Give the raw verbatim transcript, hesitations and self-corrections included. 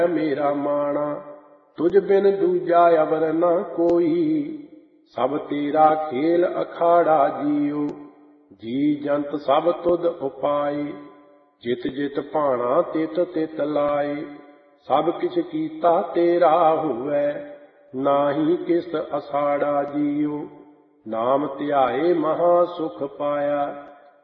ਮੇਰਾ ਮਾਣਾ, ਤੁਝ ਬਿਨ ਦੂਜਾ ਅਵਰ ਨਾ ਕੋਈ। ਸਭ ਤੇਰਾ ਖੇਲ ਅਖਾੜਾ ਜੀਉ, ਜੀ ਜੰਤ ਸਭ ਤੁਧ ਉਪਾਏ। ਜਿਤ ਜਿਤ ਭਾਣਾ ਤਿਤ ਤਿਤ ਲਾਏ, ਸਭ ਕਿਛ ਕੀਤਾ ਤੇਰਾ ਹੋਵੈ। ਨਾਹੀ ਕਿਸ ਅਸਾੜਾ ਜੀਉ, ਨਾਮ ਧਿਆਏ ਮਹਾ ਸੁਖ ਪਾਇਆ।